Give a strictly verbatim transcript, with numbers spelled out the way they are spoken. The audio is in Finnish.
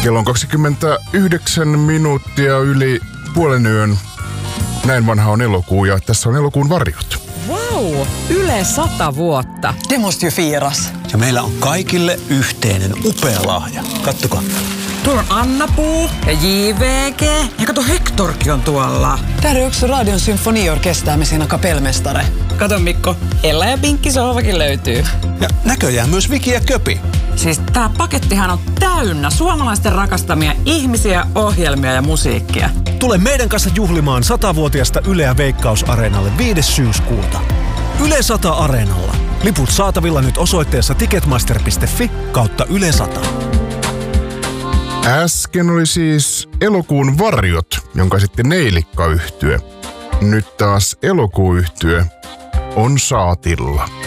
Kello on kaksikymmentäyhdeksän minuuttia yli puolen yön. Näin vanha on elokuu ja tässä on elokuun varjot. Vau, Yle sata vuotta. Det måste ju firas. Ja meillä on kaikille yhteinen upea lahja. Kattokaa. Tuolla on Anna-Puu ja J V G. Ja kato, Hektorkin on tuolla. Där är också Radion symfoniorkester med sina kapellmästare. Kato Mikko, Ella ja Pinkki sohvakin löytyy. Ja näköjään myös Viki ja Köpi. Siis tää pakettihan on täynnä suomalaisten rakastamia ihmisiä, ohjelmia ja musiikkia. Tule meidän kanssa juhlimaan satavuotiaasta Yleä Veikkaus-areenalle viides syyskuuta. Yle sata Areenalla. Liput saatavilla nyt osoitteessa ticketmaster piste fi kautta Yle sata. Äsken oli siis elokuun varjot, jonka sitten Neilikka-yhtye. Nyt taas elokuuyhtye on saatilla.